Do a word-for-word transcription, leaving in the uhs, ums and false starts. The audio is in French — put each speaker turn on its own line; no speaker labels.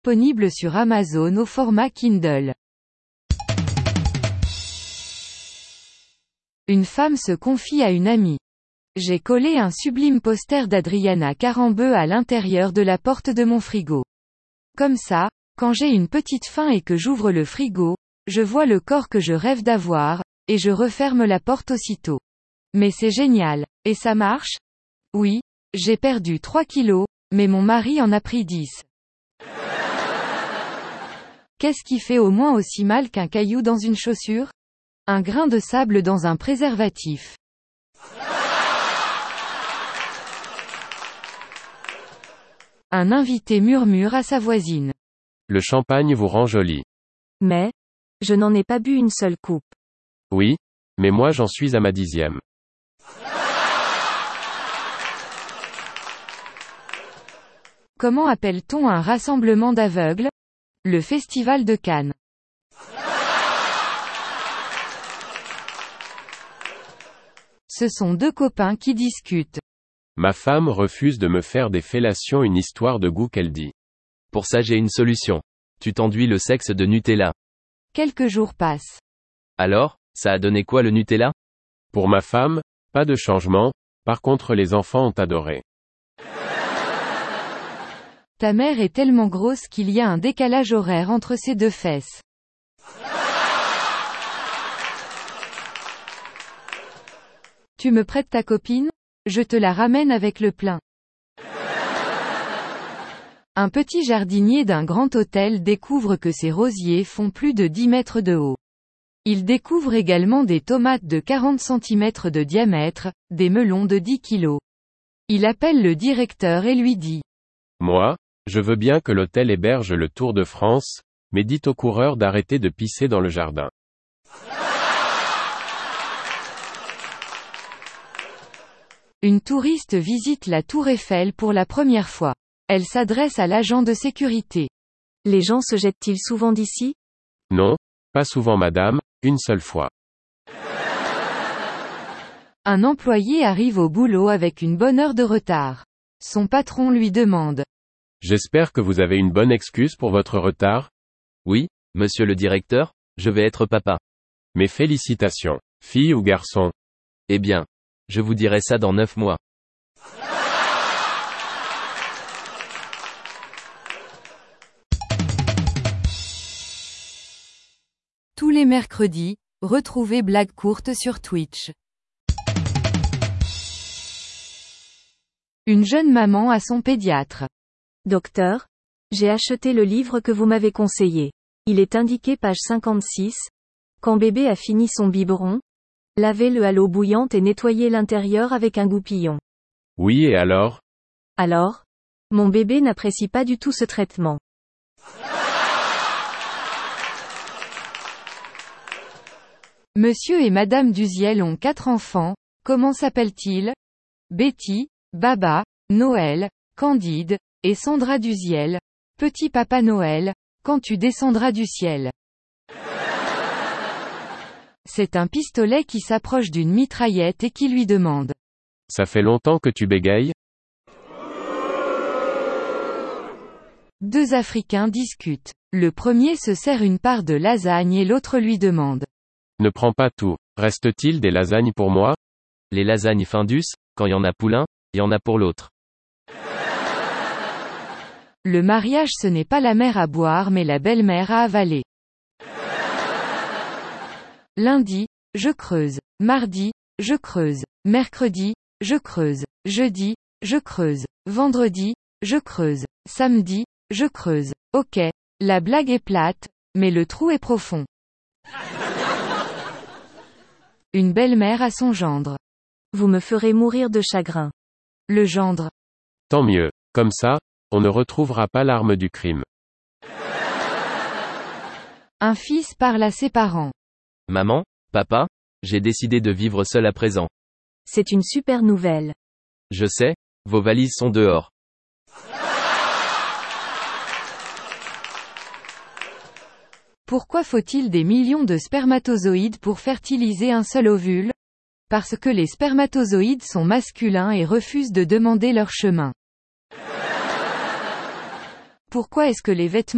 Disponible sur Amazon au format Kindle. Une femme se confie à une amie. J'ai collé un sublime poster d'Adriana Karembeu à l'intérieur de la porte de mon frigo. Comme ça, quand j'ai une petite faim et que j'ouvre le frigo, je vois le corps que je rêve d'avoir, et je referme la porte aussitôt. Mais c'est génial. Et ça marche? Oui, j'ai perdu trois kilos, mais mon mari en a pris dix. Qu'est-ce qui fait au moins aussi mal qu'un caillou dans une chaussure? Un grain de sable dans un préservatif. Un invité murmure à sa voisine.
Le champagne vous rend jolie.
Mais, je n'en ai pas bu une seule coupe.
Oui, mais moi j'en suis à ma dixième.
Comment appelle-t-on un rassemblement d'aveugles? Le Festival de Cannes. Ce sont deux copains qui discutent.
Ma femme refuse de me faire des fellations, une histoire de goût qu'elle dit.
Pour ça j'ai une solution. Tu t'enduis le sexe de Nutella.
Quelques jours passent.
Alors, ça a donné quoi le Nutella?
Pour ma femme, pas de changement, par contre les enfants ont adoré.
Ta mère est tellement grosse qu'il y a un décalage horaire entre ses deux fesses. Tu me prêtes ta copine? Je te la ramène avec le plein. Un petit jardinier d'un grand hôtel découvre que ses rosiers font plus de dix mètres de haut. Il découvre également des tomates de quarante centimètres de diamètre, des melons de dix kilos. Il appelle le directeur et lui dit.
Moi, je veux bien que l'hôtel héberge le Tour de France, mais dites aux coureurs d'arrêter de pisser dans le jardin.
Une touriste visite la Tour Eiffel pour la première fois. Elle s'adresse à l'agent de sécurité.
Les gens se jettent-ils souvent d'ici?
Non, pas souvent madame, une seule fois.
Un employé arrive au boulot avec une bonne heure de retard. Son patron lui demande.
J'espère que vous avez une bonne excuse pour votre retard?
Oui, monsieur le directeur, je vais être papa.
Mes félicitations, fille ou garçon?
Eh bien, je vous dirai ça dans neuf mois.
Tous les mercredis, retrouvez Blague courte sur Twitch. Une jeune maman à son pédiatre.
Docteur, j'ai acheté le livre que vous m'avez conseillé. Il est indiqué page cinquante-six. Quand bébé a fini son biberon, lavez-le à l'eau bouillante et nettoyez l'intérieur avec un goupillon.
Oui et alors?
Alors? Mon bébé n'apprécie pas du tout ce traitement.
Monsieur et Madame Duziel ont quatre enfants, comment s'appellent-ils? Betty, Baba, Noël, Candide, et Sandra Duziel. Petit Papa Noël, quand tu descendras du ciel. C'est un pistolet qui s'approche d'une mitraillette et qui lui demande.
Ça fait longtemps que tu bégayes?
Deux Africains discutent. Le premier se sert une part de lasagne et l'autre lui demande.
Ne prends pas tout. Reste-t-il des lasagnes pour moi?
Les lasagnes Findus, quand y en a pour l'un, y en a pour l'autre.
Le mariage ce n'est pas la mère à boire mais la belle-mère à avaler. Lundi, je creuse. Mardi, je creuse. Mercredi, je creuse. Jeudi, je creuse. Vendredi, je creuse. Samedi, je creuse. Ok, la blague est plate, mais le trou est profond. Une belle-mère à son gendre.
Vous me ferez mourir de chagrin.
Le gendre.
Tant mieux. Comme ça, on ne retrouvera pas l'arme du crime.
Un fils parle à ses parents.
Maman, papa, j'ai décidé de vivre seul à présent.
C'est une super nouvelle.
Je sais, vos valises sont dehors.
Pourquoi faut-il des millions de spermatozoïdes pour fertiliser un seul ovule? Parce que les spermatozoïdes sont masculins et refusent de demander leur chemin. Pourquoi est-ce que les vêtements